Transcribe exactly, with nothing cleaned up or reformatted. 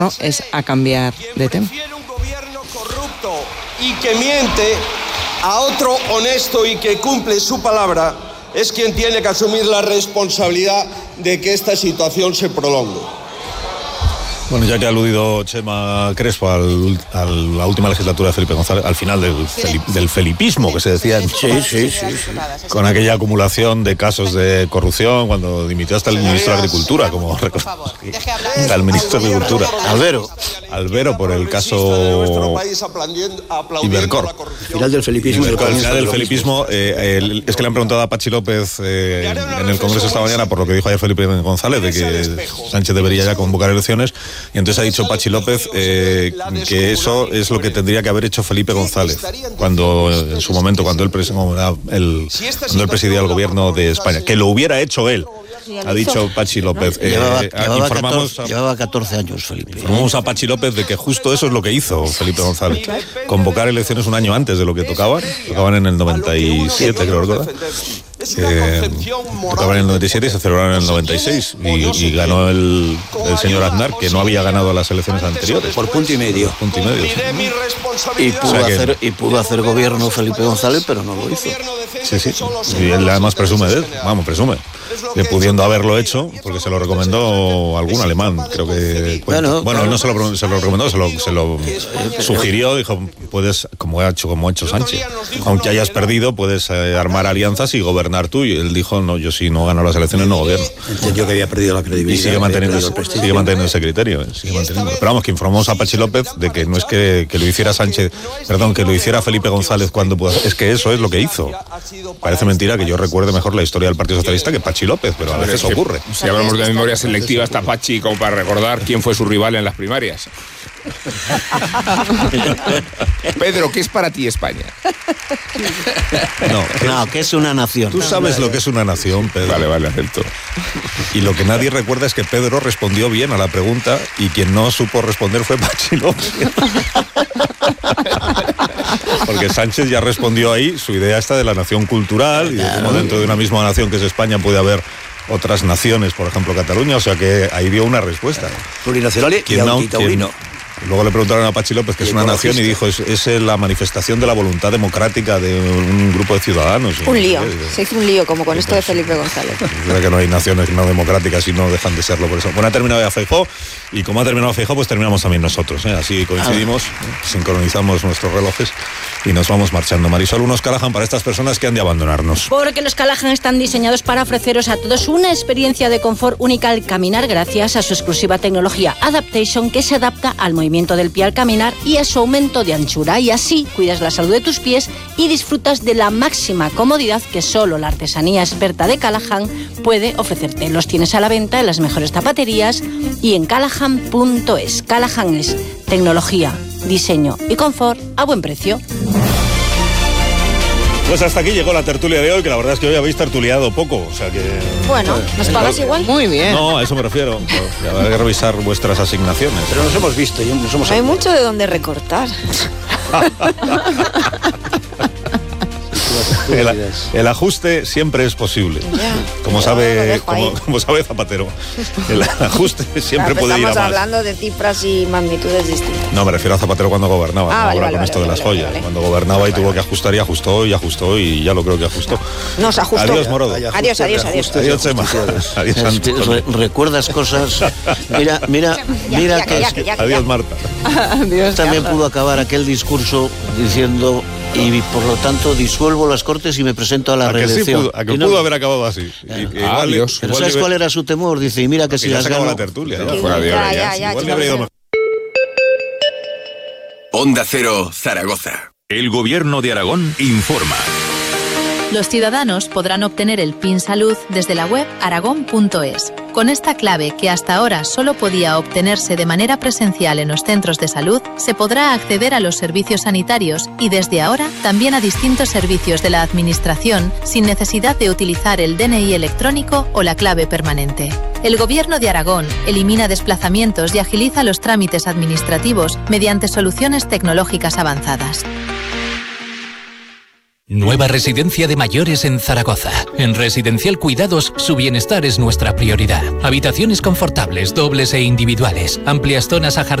no, es a cambiar de tema. Un gobierno corrupto y que miente a otro honesto y que cumple su palabra es quien tiene que asumir la responsabilidad de que esta situación se prolongue. Bueno, ya que ha aludido Chema Crespo al, a la última legislatura de Felipe González, al final del, del felipismo que se decía en sí, sí, sí, sí. con aquella acumulación de casos de corrupción cuando dimitió hasta el ministro de Agricultura, como recordamos aquí, al ministro de Agricultura, Albero, Albero por el caso Ibercorp. Al final del felipismo. Al final del felipismo, eh, el, es que le han preguntado a Pachi López eh, en el Congreso esta mañana por lo que dijo ayer Felipe González de que Sánchez debería ya convocar elecciones. Y entonces ha dicho Pachi López eh, que eso es lo que tendría que haber hecho Felipe González cuando en su momento, cuando él, cuando él, cuando él presidía el gobierno de España, que lo hubiera hecho él, ha dicho Pachi López. Eh, llevaba, eh, llevaba, informamos catorce, a, llevaba catorce años Felipe. Informamos a Pachi López de que justo eso es lo que hizo Felipe González, convocar elecciones un año antes de lo que tocaban, tocaban en el noventa y siete, creo recordar. Eh, tocaban en el noventa y siete y se celebraron en el noventa y seis y, y ganó el, el señor Aznar, que no había ganado las elecciones anteriores por punto y medio, punto y medio sí. y, pudo o sea que, hacer, y pudo hacer gobierno Felipe González, pero no lo hizo. Sí, sí, y él además presume de él, vamos, presume de pudiendo haberlo hecho, porque se lo recomendó algún alemán, creo que bueno, bueno, él no se lo, se lo recomendó, se lo, se lo sugirió, dijo, puedes, como ha hecho, como ha hecho Sánchez, aunque hayas perdido, puedes eh, armar alianzas y gobernar tú, y él dijo, no, yo si no gano las elecciones no gobierno. Entendió que había perdido la credibilidad. Y sigue manteniendo, ese, sigue manteniendo ese criterio, eh, sigue manteniendo. Pero vamos, que informamos a Pachi López de que no es que, que lo hiciera Sánchez, perdón, que lo hiciera Felipe González cuando pueda, es que eso es lo que hizo. Parece mentira que yo recuerde mejor la historia del Partido Socialista que Pachi López, pero a veces pero ocurre. Si hablamos de memoria selectiva, está Pachi como para recordar quién fue su rival en las primarias. Pedro, ¿qué es para ti España? No, no, que es una nación. Tú sabes lo que es una nación, Pedro. Vale, vale, acepto. Y lo que nadie recuerda es que Pedro respondió bien a la pregunta y quien no supo responder fue Pachi López. Porque Sánchez ya respondió ahí su idea esta de la nación cultural y de cómo dentro de una misma nación que es España puede haber otras naciones, por ejemplo Cataluña, o sea que ahí dio una respuesta. Plurinacional y antitaurino. Luego le preguntaron a Pachi López que es una nación y dijo, es, es la manifestación de la voluntad democrática de un grupo de ciudadanos. Un lío, se hizo un lío como con esto de Felipe González. Es que no hay naciones no democráticas y no dejan de serlo por eso. Bueno, ha terminado ya Feijóo y como ha terminado Feijóo, pues terminamos también nosotros, ¿eh? Así coincidimos, ah. sincronizamos nuestros relojes y nos vamos marchando. Marisol, unos Callahan para estas personas que han de abandonarnos. Porque los Callahan están diseñados para ofreceros a todos una experiencia de confort única al caminar gracias a su exclusiva tecnología Adaptation que se adapta al movimiento del pie al caminar y a su aumento de anchura, y así cuidas la salud de tus pies y disfrutas de la máxima comodidad que solo la artesanía experta de Callahan puede ofrecerte. Los tienes a la venta en las mejores zapaterías y en callahan punto es. Callahan es tecnología, diseño y confort a buen precio. Pues hasta aquí llegó la tertulia de hoy, que la verdad es que hoy habéis tertuliado poco, o sea que... Bueno, ¿nos pagas igual? Muy bien. No, a eso me refiero. Ya habrá que revisar vuestras asignaciones. Pero nos hemos visto, nos hemos... Hay mucho de dónde recortar. El, el ajuste siempre es posible. Ya, como sabe como, como sabe Zapatero. El ajuste siempre puede ir a más. Estamos hablando de cifras y magnitudes distintas. No, me refiero a Zapatero cuando gobernaba. Ah, no vale, ahora vale, con vale, esto vale, de las vale, joyas. vale. Cuando gobernaba y tuvo que ajustar y ajustó y ajustó y ya lo creo que ajustó. No, se ajustó. Adiós, Morodo. Adiós, adiós, adiós. Adiós, Chema. Adiós, Re ¿Recuerdas cosas? Mira, mira, mira ya, que... ya, ya, ya, ya. Adiós, Marta. Adiós, También Carlos. pudo acabar aquel discurso diciendo, y por lo tanto disuelvo las Cortes y me presento a la A que sí reelección. pudo, a que Y no- pudo haber acabado así. Y- Ah, igual, Dios. Pero igual ¿sabes le- cuál era su temor? Dice, y mira que si ya las se acabó gano... la tertulia. ya. Fuera de hora ya. ya, Igual le habría ido mejor. Onda Cero, Zaragoza. El Gobierno de Aragón informa. Los ciudadanos podrán obtener el P I N Salud desde la web aragón punto es. Con esta clave, que hasta ahora solo podía obtenerse de manera presencial en los centros de salud, se podrá acceder a los servicios sanitarios y desde ahora también a distintos servicios de la Administración sin necesidad de utilizar el D N I electrónico o la clave permanente. El Gobierno de Aragón elimina desplazamientos y agiliza los trámites administrativos mediante soluciones tecnológicas avanzadas. Nueva residencia de mayores en Zaragoza. En Residencial Cuidados, su bienestar es nuestra prioridad. Habitaciones confortables, dobles e individuales, amplias zonas a